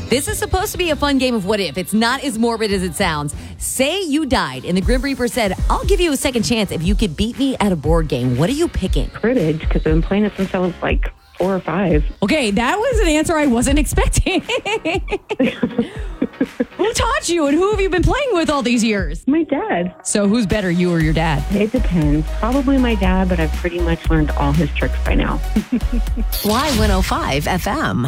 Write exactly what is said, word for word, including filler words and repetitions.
This is supposed to be a fun game of what if. It's not as morbid as it sounds. Say you died and the Grim Reaper said, I'll give you a second chance if you could beat me at a board game. What are you picking? Cribbage, because I've been playing it since I was like four or five. Okay, that was an answer I wasn't expecting. Who taught you and who have you been playing with all these years? My dad. So who's better, you or your dad? It depends. Probably my dad, but I've pretty much learned all his tricks by now. Y one oh five F M.